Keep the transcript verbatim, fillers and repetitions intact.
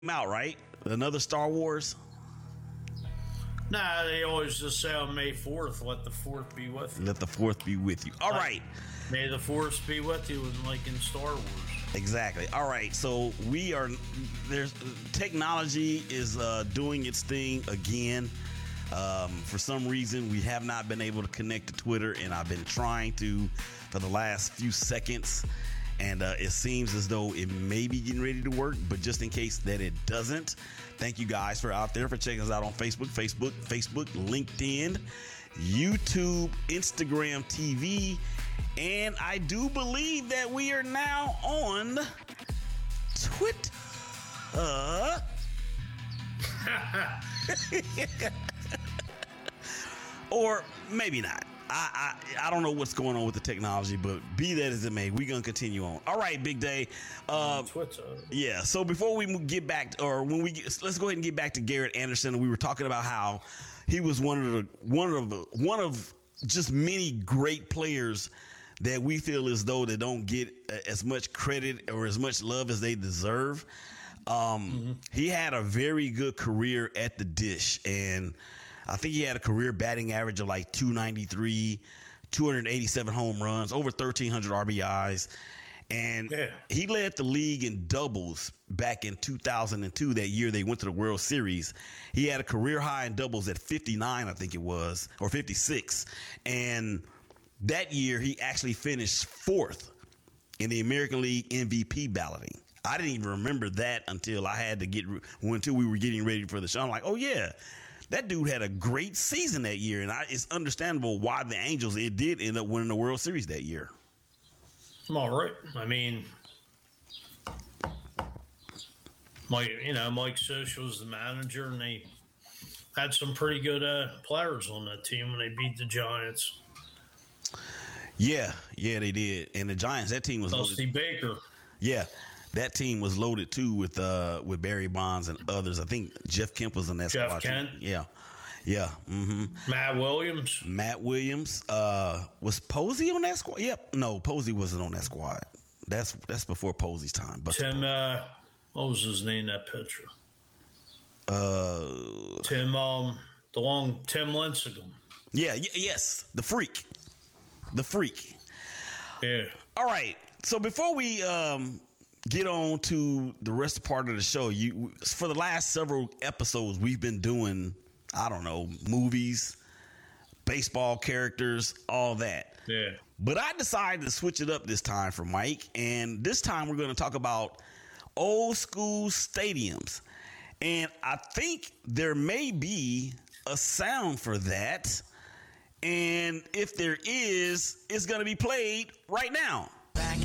out, right? Another Star Wars. Nah, they always just say on May fourth, let the fourth be with you. Let the fourth be with you. All right. May the force be with you, and like in Star Wars. Exactly. All right. So we are, there's technology is uh, doing its thing again. Um, for some reason, we have not been able to connect to Twitter, and I've been trying to for the last few seconds. And uh, it seems as though it may be getting ready to work, but just in case that it doesn't, thank you guys for out there for checking us out on Facebook, Facebook, Facebook, LinkedIn, YouTube, Instagram T V, and I do believe that we are now on Twitter. Or maybe not. I, I I don't know what's going on with the technology, but be that as it may, we're going to continue on. All right, Big Day. Uh, Twitter. Yeah, so before we get back, to, or when we get, let's go ahead and get back to Garrett Anderson. We were talking about how he was one of the one of the one of just many great players that we feel as though they don't get as much credit or as much love as they deserve. Um, mm-hmm. He had a very good career at the Dish, and I think he had a career batting average of like two ninety-three, two eighty-seven home runs, over thirteen hundred R B Is. And yeah. He led the league in doubles back in two thousand two, that year they went to the World Series. He had a career high in doubles at fifty-nine, I think it was, or fifty-six. And that year he actually finished fourth in the American League M V P balloting. I didn't even remember that until I had to get, until we were getting ready for the show. I'm like, oh yeah. That dude had a great season that year, and I, it's understandable why the Angels, it did end up winning the World Series that year. I'm all right. I mean, Mike, you know, Mike Scioscia was the manager, and they had some pretty good uh, players on that team when they beat the Giants. Yeah, yeah, they did. And the Giants, that team was Dusty loaded. Baker. Yeah. That team was loaded too with uh, with Barry Bonds and others. I think Jeff Kemp was in that Jeff squad. Kent. Too. Yeah, yeah. Mm-hmm. Matt Williams. Matt Williams. Uh, was Posey on that squad? Yep. No, Posey wasn't on that squad. That's that's before Posey's time. But Tim. Uh, what was his name? That pitcher. Uh, Tim. Um, the long Tim Lincecum. Yeah. Y- yes. The freak. The freak. Yeah. All right. So before we um. get on to the rest part of the show. You for the last several episodes, we've been doing, I don't know, movies, baseball characters, all that. Yeah. But I decided to switch it up this time for Mike, and this time we're going to talk about old school stadiums. And I think there may be a sound for that. And if there is, it's going to be played right now.